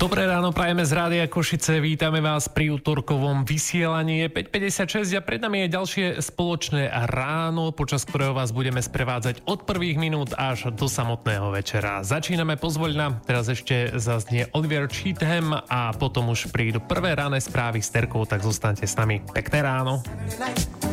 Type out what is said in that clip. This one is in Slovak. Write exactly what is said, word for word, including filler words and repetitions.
Dobré ráno, prajeme z Rádia Košice, vítame vás pri útorkovom vysielaní. Je päť päťdesiatšesť a pred nami je ďalšie spoločné ráno, počas ktorého vás budeme sprevádzať od prvých minút až do samotného večera. Začíname pozvoľna, teraz ešte zaznie Oliver Cheatham a potom už prídu prvé rané správy s Terkou, tak zostaňte s nami. Pekné ráno.